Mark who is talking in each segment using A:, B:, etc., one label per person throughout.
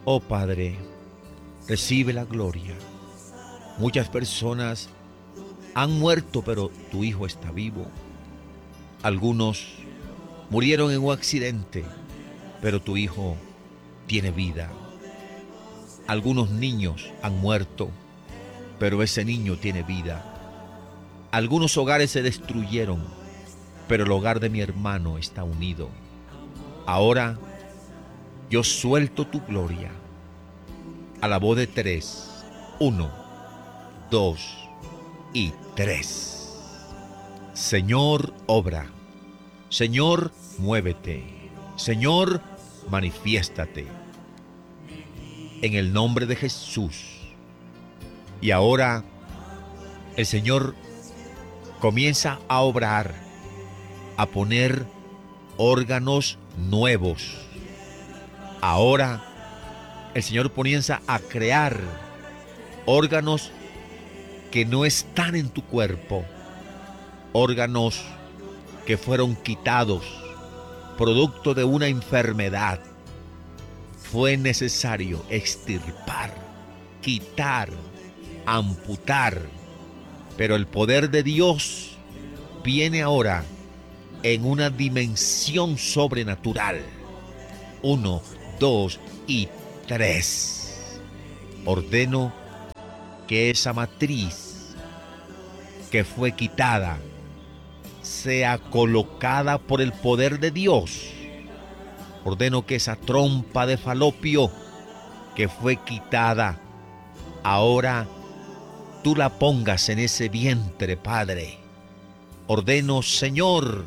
A: Oh Padre, recibe la gloria. Muchas personas han muerto, pero tu Hijo está vivo. Algunos murieron en un accidente, pero tu Hijo tiene vida. Algunos niños han muerto, pero ese niño tiene vida. Algunos hogares se destruyeron, pero el hogar de mi hermano está unido. Ahora yo suelto tu gloria. A la voz de tres. 1, 2 y 3. Señor, obra. Señor, muévete. Señor, manifiéstate. En el nombre de Jesús. Y ahora el Señor comienza a obrar, a poner órganos nuevos. Ahora el Señor comienza a crear órganos que no están en tu cuerpo, órganos que fueron quitados producto de una enfermedad. Fue necesario extirpar, quitar, amputar, pero el poder de Dios viene ahora en una dimensión sobrenatural. 1, 2 y 3. Ordeno que esa matriz que fue quitada sea colocada por el poder de Dios. Ordeno que esa trompa de falopio que fue quitada, ahora tú la pongas en ese vientre, Padre. Ordeno, Señor,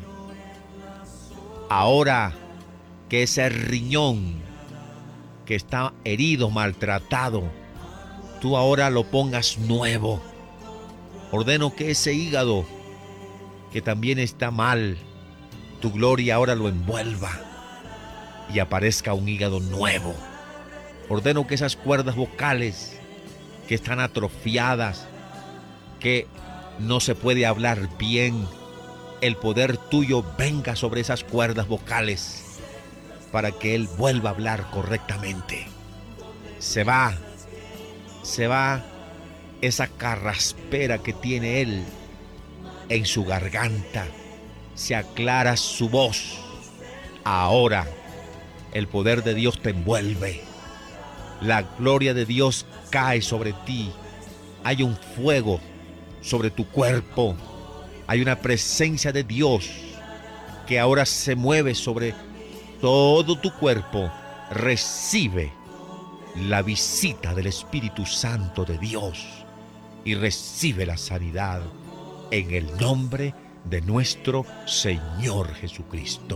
A: ahora que ese riñón que está herido, maltratado, tú ahora lo pongas nuevo. Ordeno que ese hígado que también está mal, tu gloria ahora lo envuelva y aparezca un hígado nuevo. Ordeno que esas cuerdas vocales que están atrofiadas, que no se puede hablar bien, el poder tuyo venga sobre esas cuerdas vocales para que él vuelva a hablar correctamente. Se va esa carraspera que tiene él en su garganta, se aclara su voz. Ahora el poder de Dios te envuelve, la gloria de Dios cae sobre ti, hay un fuego sobre tu cuerpo, hay una presencia de Dios que ahora se mueve sobre todo tu cuerpo. Recibe la visita del Espíritu Santo de Dios y recibe la sanidad en el nombre de nuestro Señor Jesucristo.